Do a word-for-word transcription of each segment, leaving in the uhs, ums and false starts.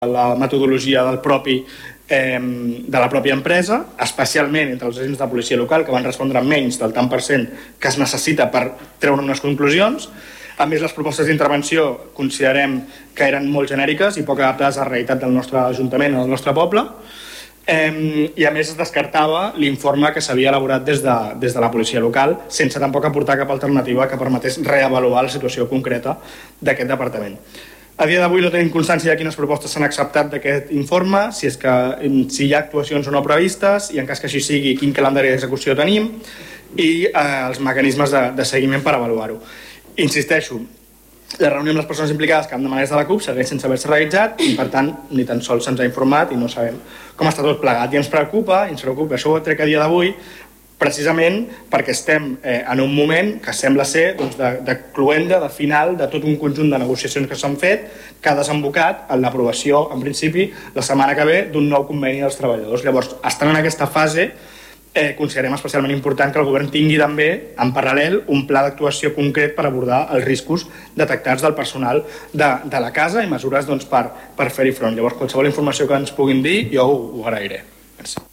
la metodologia del propi, eh, de la pròpia empresa, especialment entre els agents de policia local, que van respondre menys del tant per cent que es necessita per treure unes conclusions. A més, les propostes d'intervenció considerem que eren molt genèriques i poc adaptades a la realitat del nostre ajuntament o del nostre poble. Eh, I a més es descartava l'informe que s'havia elaborat des de, des de la policia local, sense tampoc aportar cap alternativa que permetés reavaluar la situació concreta d'aquest departament. A dia d'avui no tenim constància de quines propostes s'han acceptat d'aquest informe, si, és que, si hi ha actuacions o no previstes, i en cas que així sigui, quin calendari d'execució tenim i eh, els mecanismes de, de seguiment per avaluar-ho. Insisteixo, la reunió amb les persones implicades que han demanat des de la CUP segueix sense haver-se realitzat i, per tant, ni tan sols se'ns ha informat i no sabem com està tot plegat. I ens preocupa, i ens preocupa, això ho trec a dia d'avui, precisament perquè estem eh, en un moment que sembla ser doncs, de, de cloenda, de final de tot un conjunt de negociacions que s'han fet, que ha desembocat en l'aprovació, en principi, la setmana que ve d'un nou conveni dels treballadors. Llavors, estant en aquesta fase, eh, considerem especialment important que el govern tingui també, en paral·lel, un pla d'actuació concret per abordar els riscos detectats del personal de, de la casa i mesures doncs, per, per fer-hi front. Llavors, qualsevol informació que ens puguin dir, jo ho, ho agrairé. Gràcies.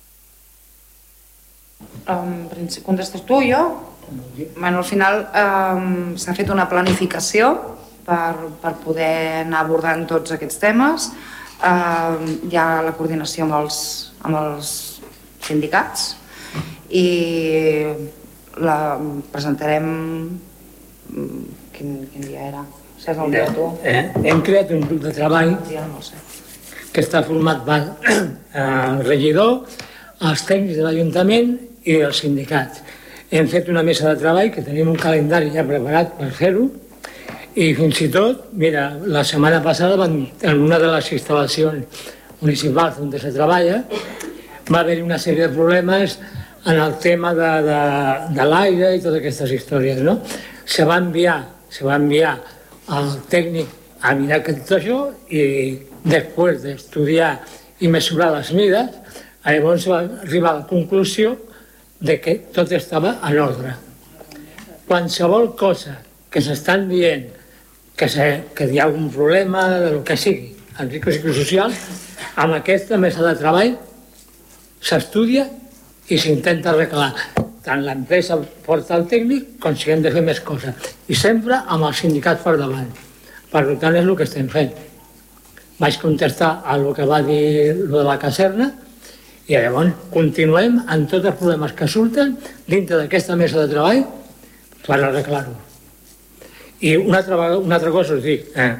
Um, contestes tu o jo? Bueno, al final um, s'ha fet una planificació per, per poder anar abordant tots aquests temes. Um, hi ha la coordinació amb els, amb els sindicats i la presentarem... Quin, quin dia era? Saps el dia tu? Eh, hem creat un grup de treball ja no sé. que està format per el regidor, els tècnics de l'Ajuntament i els sindicats. Hem fet una mesa de treball que tenim un calendari ja preparat per fer-ho i fins i tot, mira, la setmana passada van, en una de les instal·lacions municipals on se treballa va haver-hi una sèrie de problemes en el tema de, de, de l'aire i totes aquestes històries, no? Se va enviar, se va enviar al tècnic a mirar tot això i després d'estudiar i mesurar les mides, llavors va arribar a la conclusió de que tot estava en ordre. Qualsevol cosa que s'estan dient que, se, que hi ha algun problema, del que sigui, en risc psicosocial, amb aquesta mesa de treball s'estudia i s'intenta arreglar. Tant l'empresa porta el tècnic com si hem de fer més coses. I sempre amb el sindicat per davant. Per tant, és el que estem fent. Vaig contestar a el que va dir lo de la caserna i llavors continuem amb tots els problemes que surten dintre d'aquesta mesa de treball per arreglar-ho. I una altra, una altra cosa us dic, eh,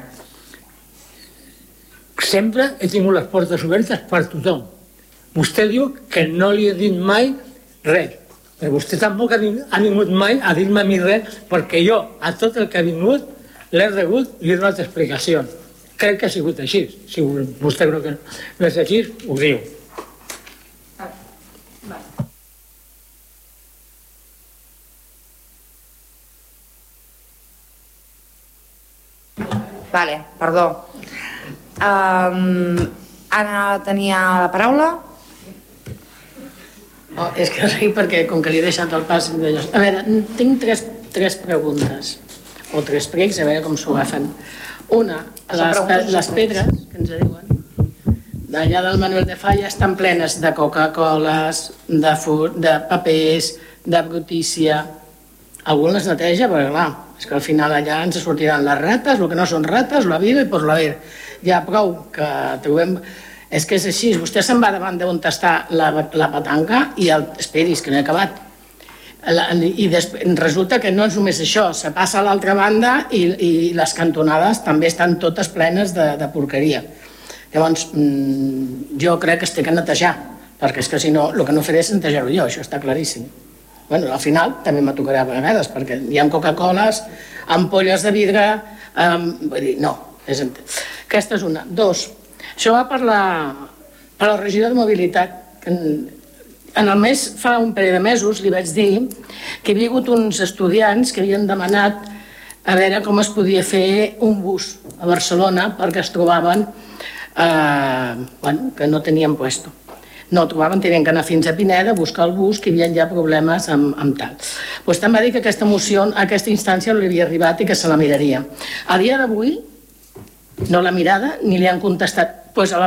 sempre he tingut les portes obertes per tothom. Vostè diu que no li he dit mai res, però vostè tampoc ha vingut mai a dir-me a mi res, perquè jo a tot el que ha vingut l'he rebut i he donat explicacions. Crec que ha sigut així. Si vostè creu que no és així, ho diu. Vale, perdó. Um, Anna tenia la paraula. Oh, és que sí, perquè com que li he deixat el pas d'allò... A veure, tinc tres, tres preguntes, o tres pregs, a veure com s'ho agafen. Una, les, les pedres, que ens diuen, d'allà del Manuel de Falla estan plenes de Coca-Coles, de, de papers, de brutícia. Algú les neteja, perquè clar, és que al final allà ens sortiran les rates, el que no són rates, la vida i pues la vida. Ja prou que trobem... És que és així, vostè se'n va davant d'on està la, la petanca i el... Esperis, que no he acabat. La, I després, resulta que no és només això, se passa a l'altra banda i, i les cantonades també estan totes plenes de, de porqueria. Llavors, mmm, jo crec que es té que netejar, perquè és que si no, el que no faré és netejar-ho jo, això està claríssim. Bueno, al final també me tocarà a vegades, perquè hi ha Coca-Coles, ampolles de vidre, um, vull dir, no. És... Aquesta és una. Dos, això va per la, per la regidor de mobilitat. En el mes, fa un parell de mesos, li vaig dir que hi havia hagut uns estudiants que havien demanat a veure com es podia fer un bus a Barcelona perquè es trobaven eh, bueno, que no tenien puesto. No el trobaven, tenien que anar fins a Pineda a buscar el bus, que hi havia ja problemes amb, amb tal. Pues també va dir que aquesta moció, a aquesta instància li havia arribat i que se la miraria. A dia d'avui, no l'ha mirada ni li han contestat pues a la